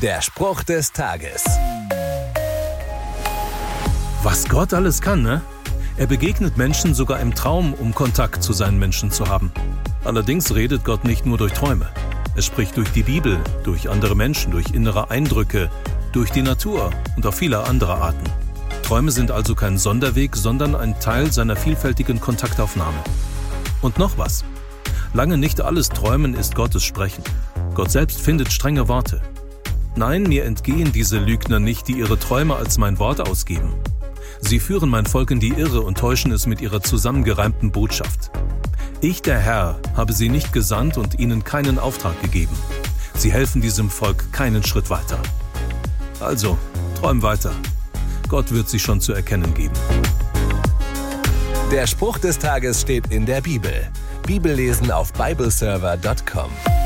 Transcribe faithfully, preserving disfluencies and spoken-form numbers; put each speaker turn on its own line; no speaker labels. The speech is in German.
Der Spruch des Tages.
Was Gott alles kann, ne? Er begegnet Menschen sogar im Traum, um Kontakt zu seinen Menschen zu haben. Allerdings redet Gott nicht nur durch Träume. Er spricht durch die Bibel, durch andere Menschen, durch innere Eindrücke, durch die Natur und auf viele andere Arten. Träume sind also kein Sonderweg, sondern ein Teil seiner vielfältigen Kontaktaufnahme. Und noch was. Lange nicht alles Träumen ist Gottes Sprechen. Gott selbst findet strenge Worte. Nein, mir entgehen diese Lügner nicht, die ihre Träume als mein Wort ausgeben. Sie führen mein Volk in die Irre und täuschen es mit ihrer zusammengereimten Botschaft. Ich, der Herr, habe sie nicht gesandt und ihnen keinen Auftrag gegeben. Sie helfen diesem Volk keinen Schritt weiter. Also, träum weiter. Gott wird sie schon zu erkennen geben.
Der Spruch des Tages steht in der Bibel. Bibellesen auf bibleserver punkt com.